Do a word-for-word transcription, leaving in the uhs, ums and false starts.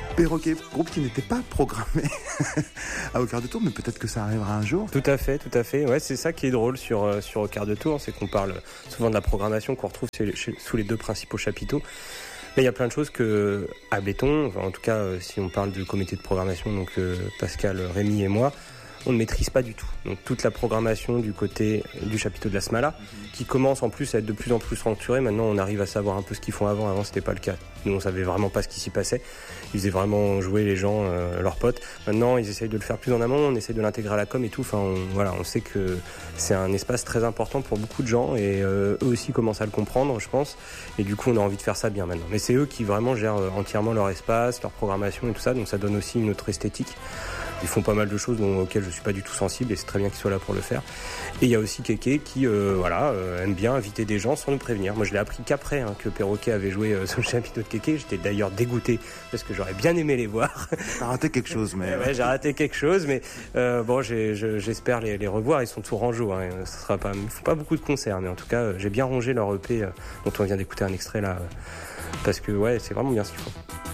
Perroquet, groupe qui n'était pas programmé à Au Quart de Tour, mais peut-être que ça arrivera un jour. Tout à fait, tout à fait. Ouais, c'est ça qui est drôle sur, sur Au Quart de Tour, c'est qu'on parle souvent de la programmation qu'on retrouve chez, chez, sous les deux principaux chapiteaux. Mais il y a plein de choses que, à Béton, enfin, en tout cas, si on parle de comité de programmation, donc euh, Pascal, Rémi et moi, on ne maîtrise pas du tout. Donc toute la programmation du côté du chapiteau de la Smala, mmh. qui commence en plus à être de plus en plus structurée. Maintenant, on arrive à savoir un peu ce qu'ils font avant. Avant, c'était pas le cas. Nous, on savait vraiment pas ce qui s'y passait. Ils faisaient vraiment jouer les gens, euh, leurs potes. Maintenant, ils essayent de le faire plus en amont. On essaie de l'intégrer à la com et tout. Enfin, on, voilà, on sait que c'est un espace très important pour beaucoup de gens et euh, eux aussi commencent à le comprendre, je pense. Et du coup, on a envie de faire ça bien maintenant. Mais c'est eux qui vraiment gèrent entièrement leur espace, leur programmation et tout ça. Donc, ça donne aussi une autre esthétique. Ils font pas mal de choses dont, auxquelles je suis pas du tout sensible et c'est très bien qu'ils soient là pour le faire. Et il y a aussi Kéké qui euh, voilà, euh, aime bien inviter des gens sans nous prévenir. Moi je l'ai appris qu'après hein, que Perroquet avait joué euh, sur le chapiteau de Kéké. J'étais d'ailleurs dégoûté parce que j'aurais bien aimé les voir. T'as raté quelque chose, mais... ouais, j'ai raté quelque chose, mais euh, bon, j'ai, je, j'espère les, les revoir. Ils sont tout rangeaux. Hein. Ce sera pas, ils font pas beaucoup de concerts, mais en tout cas, euh, j'ai bien rongé leur E P euh, dont on vient d'écouter un extrait là, euh, parce que ouais, c'est vraiment bien ce qu'ils font.